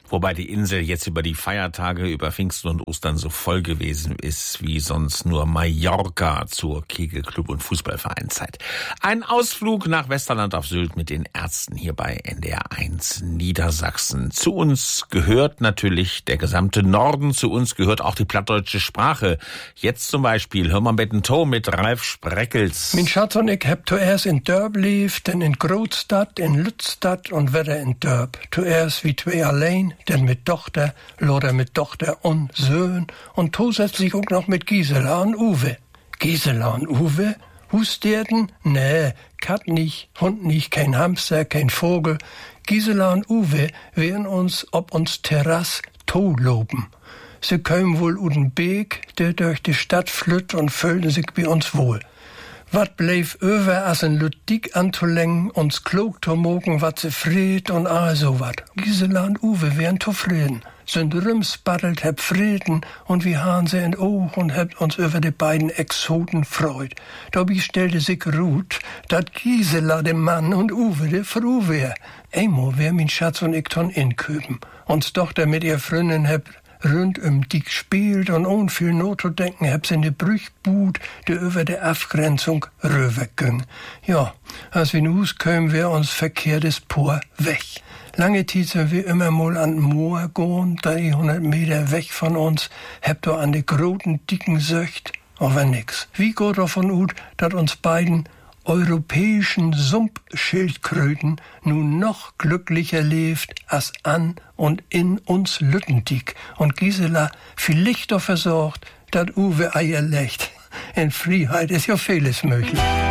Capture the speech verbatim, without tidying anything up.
Wobei die Insel jetzt über die Feiertage, über Pfingsten und Ostern so voll gewesen ist, wie sonst nur Mallorca zur Kegelclub- und Fußballvereinszeit. Ein Ausflug nach Westerland auf Sylt mit den Ärzten hier bei N D R eins Niedersachsen. Zu uns gehört natürlich der gesamte Norden, zu uns gehört auch die plattdeutsche Sprache. Jetzt zum Beispiel hör mal mit dem Ton mit Ralf Spreckels. Mein Schatz und ich hab zuerst in Dörp gelebt, dann in Grootstad, in Lützstadt und wieder in Dörp. Zuerst wie zwei allein, dann mit Tochter, Loder mit Tochter und Söhn und zusätzlich auch noch mit Gisela und Uwe. Gisela und Uwe? Husterden? Nee, Kat nicht, Hund nicht, kein Hamster, kein Vogel. Gisela und Uwe werden uns ob uns Terrasse to loben. Sie kommen wohl uden Beek, der durch die Stadt flütt und fühlen sich bei uns wohl. Wat bleef über, als ein Lüttig anzulenken, uns klug zu mogen, wat sie fried und all so wat. Gisela und Uwe wären zufrieden. Sind rümsbattelt, heb Frieden und wie haben sie in Oog und hebt uns über die beiden Exoten freut. Dabei stellte sich Ruth, dat Gisela dem Mann und Uwe de Frau wär. Einmal wär mein Schatz und ich ton inköpen. Uns Tochter mit ihr Freundin heb rund um die gespielt und ohne viel Not zu denken, hab sie in die Brüchbud, die über der Abgrenzung rüberging. Ja, als wir in Hus kämen, wär uns verkehrtes Por weg. Lange Zeit sind wir immer mal an den Moor gehen, dreihundert Meter weg von uns, hab da an die großen, dicken Söcht, aber nix. Wie geht davon ut, dat uns beiden europäischen Sumpfschildkröten nun noch glücklicher lebt als an und in uns Lüttendick und Gisela viel Lichter versorgt, dat Uwe Eier legt. In Freiheit ist ja vieles möglich.